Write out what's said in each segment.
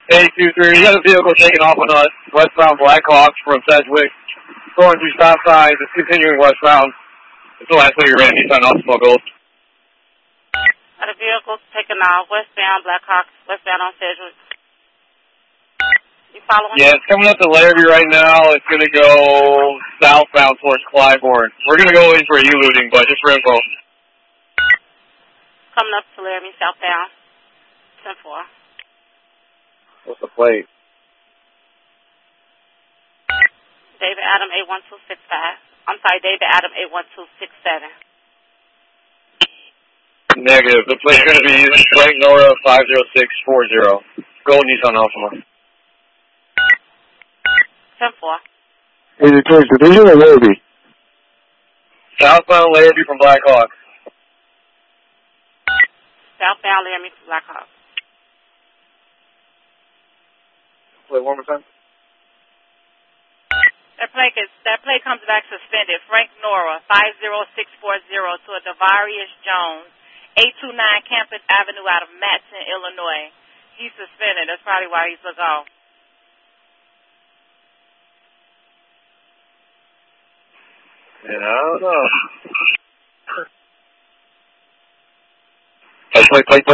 823, you got a vehicle taking off on us, westbound Blackhawk from Sedgwick. Going through stop signs, it's continuing westbound. It's the last thing you're ready to sign off Smoke Gold. Got a vehicle taking off westbound Blackhawk, westbound on Sedgwick. You following? Yeah, it's coming up to Larrabee right now. It's going to go southbound towards Clybourne. We're going to go in for U-looting, but just for info. Coming up to Larrabee, southbound. 10-4. What's the plate? David Adam 81265. I'm sorry, David Adam 81267. Negative. The plate's going to be Frank Nora 50640. Gold Nissan Altima. 10-4. Is it towards Division or Larrabee? Southbound Larrabee from Blackhawk. Southbound Larrabee from Blackhawk. Wait, one more time. That plate comes back suspended. Frank Nora, 50640 to a Devarius Jones, 829 Campus Avenue out of Matson, Illinois. He's suspended. That's probably why he's took off. Yeah, I don't know. Plate.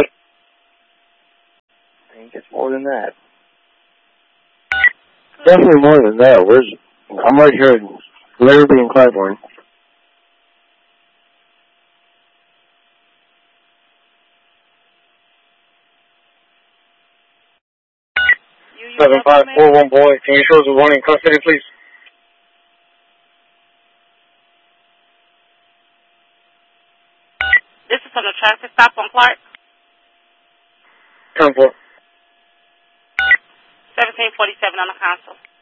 I think it's more than that. Definitely more than that. I'm right here in Larrabee and Clybourne. You 7541 boy, can you show us the one in custody, please? This is from the traffic stop on Clark. 10-4. 1747 on the console.